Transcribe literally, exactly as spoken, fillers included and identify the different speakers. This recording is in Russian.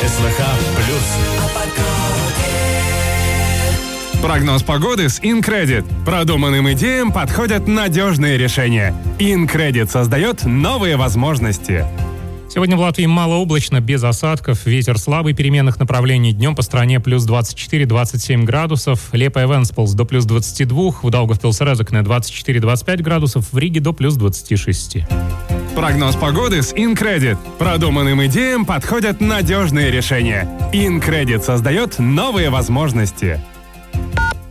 Speaker 1: СВХ плюс.
Speaker 2: Прогноз погоды с InCredit. Продуманным идеям подходят надежные решения. InCredit создает новые возможности.
Speaker 3: Сегодня в Латвии малооблачно, без осадков. Ветер слабый, переменных направлений. Днем по стране плюс двадцать четыре - двадцать семь градусов. Лепая Венспилс до плюс двадцать два. В Даугавпилс-Резекне двадцать четыре - двадцать пять градусов. В Риге до плюс двадцать шесть.
Speaker 2: Прогноз погоды с InCredit. Продуманным идеям подходят надежные решения. InCredit создает новые возможности.